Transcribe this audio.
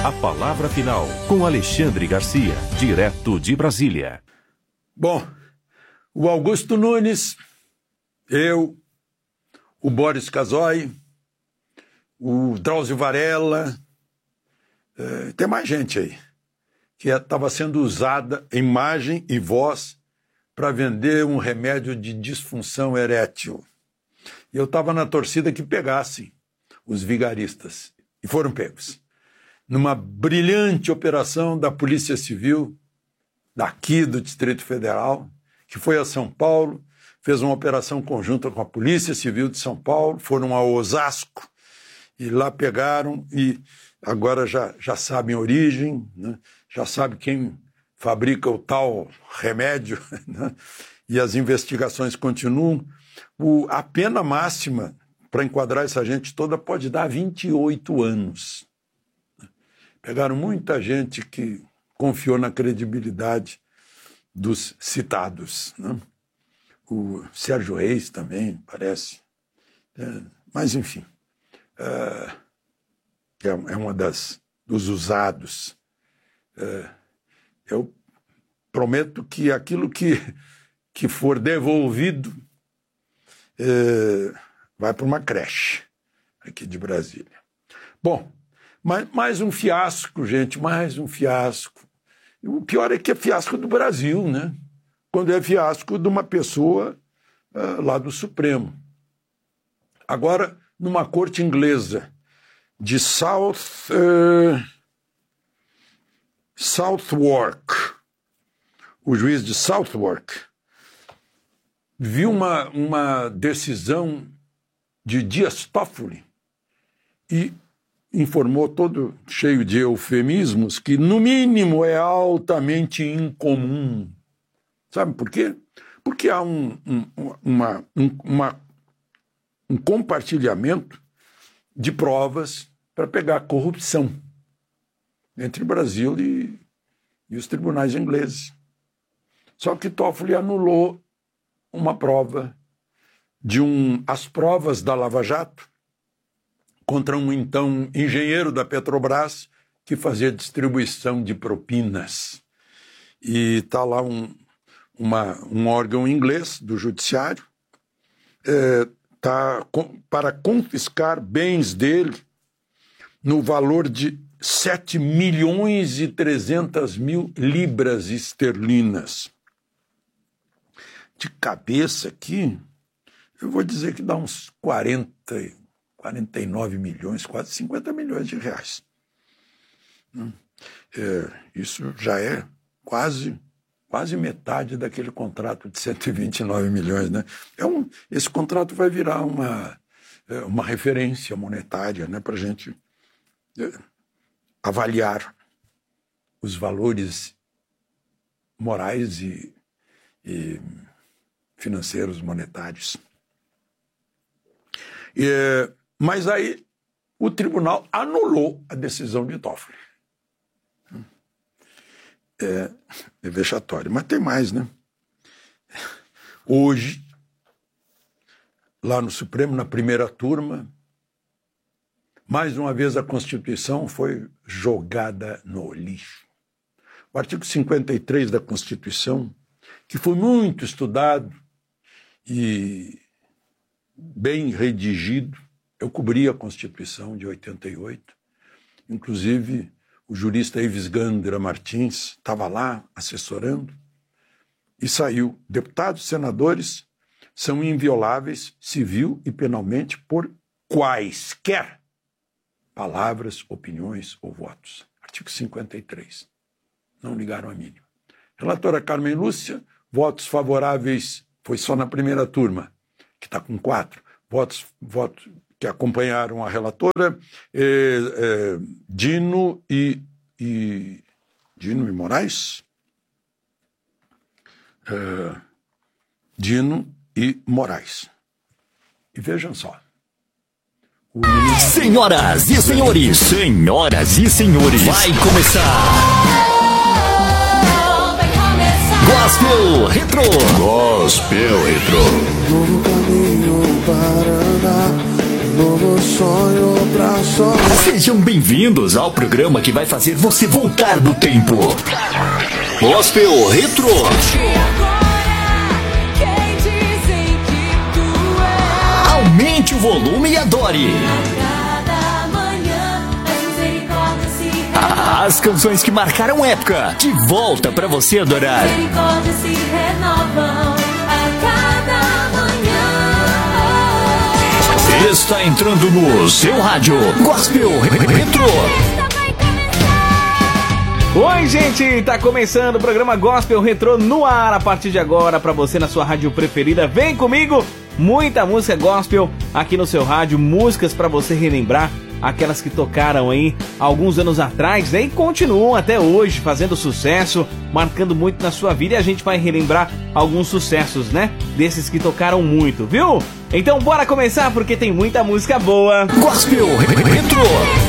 A palavra final com Alexandre Garcia, direto de Brasília. Bom, o Augusto Nunes, eu, o Boris Casoy, o Drauzio Varela, tem mais gente aí, que estava sendo usada imagem e voz para vender um remédio de disfunção erétil. E eu estava na torcida que pegassem os vigaristas, e foram pegos. Numa brilhante operação da Polícia Civil, daqui do Distrito Federal, que foi a São Paulo, fez uma operação conjunta com a Polícia Civil de São Paulo, foram a Osasco, e lá pegaram, e agora já sabem a origem, né? Já sabe quem fabrica o tal remédio, né? E as investigações continuam. A pena máxima para enquadrar essa gente toda pode dar 28 anos. Pegaram muita gente que confiou na credibilidade dos citados, né? O Sérgio Reis também, parece. Mas, enfim, é uma dos usados. Eu prometo que aquilo que for devolvido vai para uma creche aqui de Brasília. Bom, mais um fiasco, gente, mais um fiasco. O pior é que é fiasco do Brasil, né? Quando é fiasco de uma pessoa lá do Supremo. Agora, numa corte inglesa de Southwark, o juiz de Southwark viu uma decisão de Dias Toffoli e informou, todo cheio de eufemismos, que no mínimo é altamente incomum. Sabe por quê? Porque há um compartilhamento de provas para pegar corrupção entre o Brasil e os tribunais ingleses. Só que Toffoli anulou uma prova as provas da Lava Jato contra um então engenheiro da Petrobras que fazia distribuição de propinas. E está lá um órgão inglês do judiciário para confiscar bens dele no valor de 7.300.000 libras esterlinas. De cabeça aqui, eu vou dizer que dá uns 49 milhões, quase 50 milhões de reais. Isso já é quase metade daquele contrato de 129 milhões, né? Esse contrato vai virar uma referência monetária, né, para a gente avaliar os valores morais e financeiros, monetários. Mas aí o tribunal anulou a decisão de Toffoli. É vexatório. Mas tem mais, né? Hoje, lá no Supremo, na primeira turma, mais uma vez a Constituição foi jogada no lixo. O artigo 53 da Constituição, que foi muito estudado e bem redigido, eu cobri a Constituição de 88, inclusive o jurista Ives Gandra Martins estava lá assessorando e saiu: deputados e senadores são invioláveis civil e penalmente por quaisquer palavras, opiniões ou votos. Artigo 53. Não ligaram a mínima. Relatora Carmen Lúcia, votos favoráveis, foi só na primeira turma, que está com 4. Votos que acompanharam a relatora, Dino e Moraes? Dino e Moraes. E vejam só. Senhoras e senhores, vai começar. Gospel Retro. Novo caminho para andar, novo sonho pra sonhar. Sejam bem-vindos ao programa que vai fazer você voltar do tempo. Gospel Retro. Aumente o volume e adore. As canções que marcaram época, de volta pra você adorar. Misericórdia se renovam a cada manhã. Está entrando no seu rádio Gospel Retro. Oi, gente, tá começando o programa Gospel Retro no ar a partir de agora pra você na sua rádio preferida. Vem comigo, muita música gospel aqui no seu rádio, músicas pra você relembrar aquelas que tocaram aí alguns anos atrás, né? E continuam até hoje fazendo sucesso, marcando muito na sua vida, e a gente vai relembrar alguns sucessos, né? Desses que tocaram muito, viu? Então bora começar porque tem muita música boa. Gospel Retro.